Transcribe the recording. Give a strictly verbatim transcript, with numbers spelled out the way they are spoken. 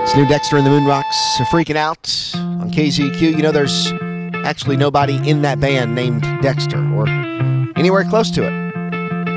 It's new Dexter and the Moonrocks are freaking out on K Z Q. You know, there's actually nobody in that band named Dexter or anywhere close to it.